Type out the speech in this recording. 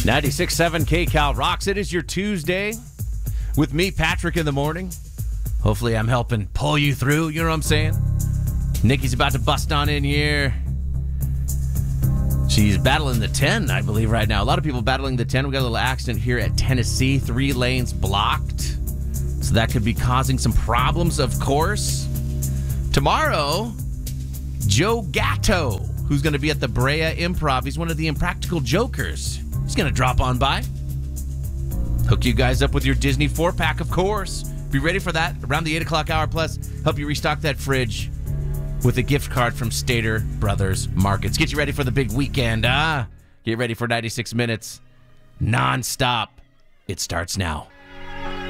96.7 KCal rocks. It is your Tuesday with me, Patrick, in the morning. Hopefully I'm helping pull you through, you know what I'm saying? Nikki's about to bust on in here. She's battling the 10, I believe, right now. A lot of people battling the 10. We got a little accident here at Tennessee. 3 lanes blocked. So that could be causing some problems, of course. Tomorrow, Joe Gatto, who's going to be at the Brea Improv. He's one of the Impractical Jokers. He's going to drop on by. Hook you guys up with your Disney 4-pack, of course. Be ready for that around the 8 o'clock hour. Plus, help you restock that fridge with a gift card from Stater Brothers Markets. Get you ready for the big weekend. Get ready for 96 minutes non-stop. It starts now.